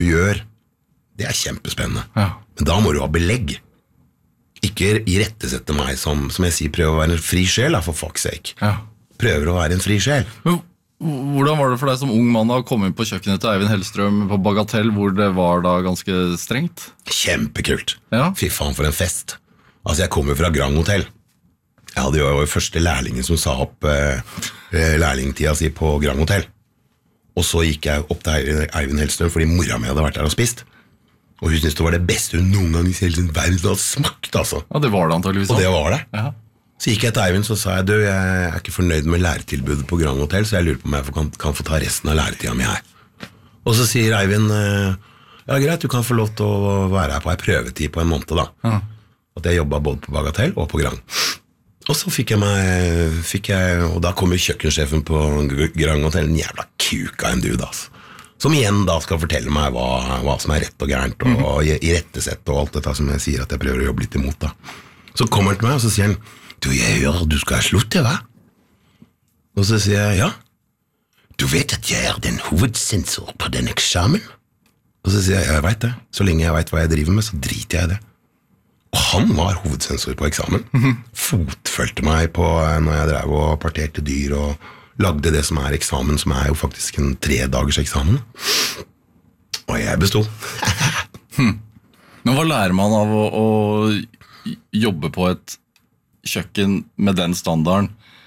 du gjør, det kjempespennende. Men da må du ha belegg. Ikke irettesette meg som jeg sier, prøver å være en fri sjel, for fuck's sake. Prøver å være en fri sjel. Hvordan var det for deg som ung mann å komme inn på kjøkkenet til Eivind Hellstrøm på Bagatell, hvor det var da ganske strengt? Kjempekult. Fy faen for en fest. Altså, jeg kom jo fra Grand Hotel. Jeg hadde jo første lærlingen som sa opp lærlingtida si på Grand Hotel. Og så gikk jeg opp til Eivind Hellstrøm, fordi mora mi hadde vært der og spist. Og hun syntes det var det beste hun noen gang i hele sin verden hadde smakt, altså. Ja, det var det antageligvis. Og det var det. Så gikk jeg til Eivind, så sa jeg, jeg ikke fornøyd med læretilbudet på Grand Hotel, så jeg lurer på om jeg kan få ta resten av læretida mi her. Og så sier Eivind, ja greit, du kan få lov til å være her på en prøvetid på en måned da. At jeg jobbet både på Bagatell og på Grand. Og så fikk jeg, og da kom jo kjøkkensjefen på Grand Hotel, en jævla kuk av en dude, altså. Som igjen da skal fortelle meg hva som rett og gærent, og i rettesett og alt dette som jeg sier at jeg prøver å jobbe litt imot da. Så kommer han til meg, og så sier han, jeg hører du skal slutte, hva? Og så sier jeg, ja. Du vet at jeg den hovedsensor på den eksamen? Og så sier jeg vet det. Så lenge jeg vet hva jeg driver med, så driter jeg i det. Og han var hovedsensor på eksamen. Fotfølte meg på når jeg drev og parterte dyr og lagde det som eksamen, som jo faktisk en 3-dagers eksamen. Og jeg bestod. Men hva lærer man av å jobbe på et kjøkken med den standarden?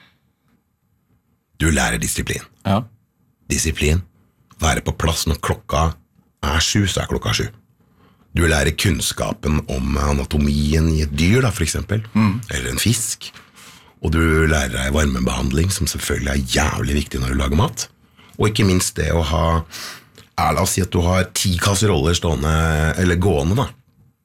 Du lærer disiplin. Disiplin. Være på plass når klokka 7, så klokka 7. Du lærer kunnskapen om anatomien i et dyr, da, for eksempel. Eller en fisk. Og du lærer deg varmebehandling, som selvfølgelig jævlig viktig når du lager mat. Og ikke minst det å ha, la oss si at du har 10 kasseroller stående, eller gående da.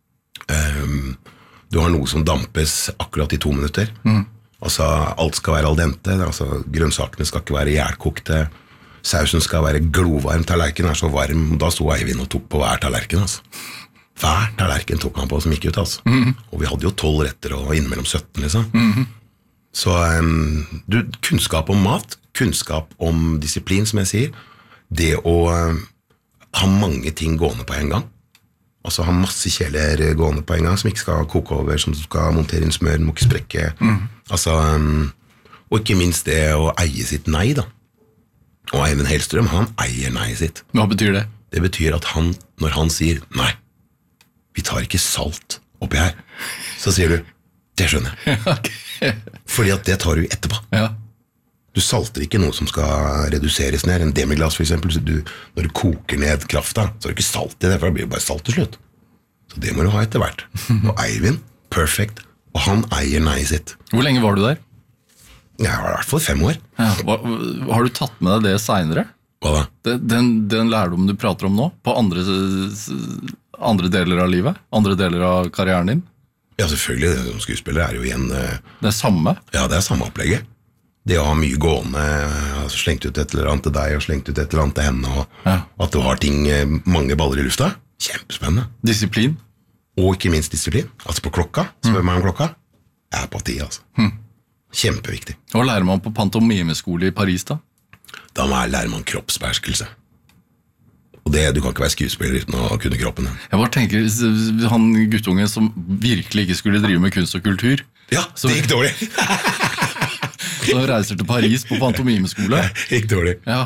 Du har noe som dampes akkurat i 2 minutter. Altså, alt skal være al dente, altså, grønnsakene skal ikke være jernkokte, sausen skal være glovarm, tallerken så varm, da sto Eivind og tok på hver tallerken, altså. Hver tallerken tok han på som gikk ut, altså. Og vi hadde jo 12 retter og innimellom 17, liksom. Så kunnskap om mat, kunnskap om disiplin, som jeg sier, det å ha mange ting gående på en gang, altså ha masse kjeler gående på en gang, som ikke skal koke over, som skal montere inn smør, må ikke sprekke, altså, og ikke minst det å eie sitt nei da. Og Eivind Hellstrøm, han eier nei sitt. Hva betyr det? Det betyr at når han sier nei, vi tar ikke salt oppi her, så sier du, det skjønner jeg. Fordi at det tar du etterpå. Du salter ikke noe som skal reduseres ned, en demiglas for eksempel, så når du koker ned krafta, så har du ikke salt i det, for det blir jo bare salt til slutt. Så det må du ha etter hvert. Og Eivind, perfect, og han eier nei sitt. Hvor lenge var du der? Jeg var i hvert fall 5 år. Har du tatt med deg det senere? Hva da? Den lærdommen du prater om nå, på andre deler av livet? Andre deler av karrieren din? Ja, selvfølgelig, det som skuespiller jo igjen... Det samme? Ja, det samme opplegget. Det å ha mye gående, altså slengt ut et eller annet til deg, og slengt ut et eller annet til henne, og at du har ting, mange baller i lufta. Kjempespennende. Disiplin? Og ikke minst disiplin. Altså på klokka, spør meg om klokka, jeg på 10, altså. Kjempeviktig. Hva lærer man på pantomimeskole i Paris da? Da lærer man kroppsbeherskelse. Og det, du kan ikke være skuespiller uten å kunne kroppen. Jeg bare tenker, han guttungen som virkelig ikke skulle drive med kunst og kultur. Ja, det gikk dårlig. Så reiser til Paris på pantomimeskole. Det gikk dårlig. Ja.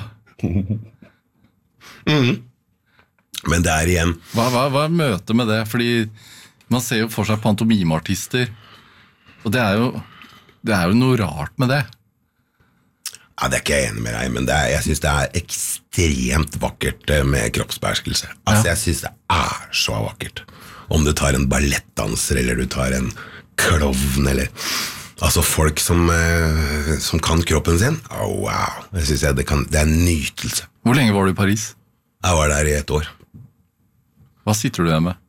Men det igjen... Hva møtet med det? Fordi man ser jo for seg pantomimeartister, og det jo noe rart med det. Ja, det ikke jeg enig med deg, men jeg synes det ekstremt vakkert med kroppsbeherskelse. Altså, jeg synes det så vakkert. Om du tar en ballettdanser, eller du tar en klovn, eller... Altså, folk som kan kroppen sin, wow. Jeg synes det en nytelse. Hvor lenge var du i Paris? Jeg var der i 1 år. Hva sitter du der med?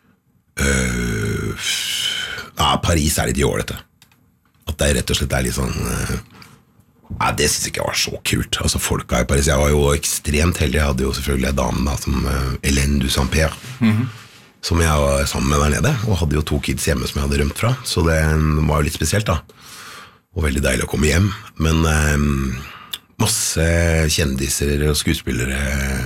Paris litt jålete. At det rett og slett litt sånn... det synes jeg ikke var så kult. Altså, folka i Paris, jeg var jo ekstremt heldig. Jeg hadde jo selvfølgelig en dame da, som Hélène du Saint-Pierre, som jeg var sammen med der nede, og hadde jo 2 kids hjemme som jeg hadde rømt fra, så det var jo litt spesielt da, og veldig deilig å komme hjem, men masse kjendiser og skuespillere